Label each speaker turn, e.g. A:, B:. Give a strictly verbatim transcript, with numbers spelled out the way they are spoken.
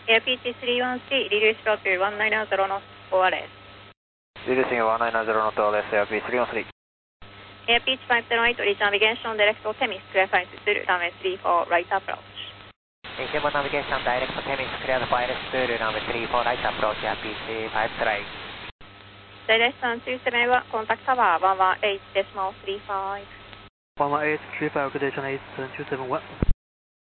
A: Air Pitch three one three, reduce altitude one nine zero knots, O R S.
B: Reducing one nine zero knots, O R S, Air Pitch three one three.
A: Air Pitch five zero eight, reach navigation, direct to Temis, clear flight to runway three four, right approach.
C: Reachable navigation, direct to Temis, clear flight to runway three four, right approach, Air Pitch five zero eight.
A: Destination two seven one, contact tower one one eight decimal three five.
D: one one eight three five, good day, China Eastern two seven one.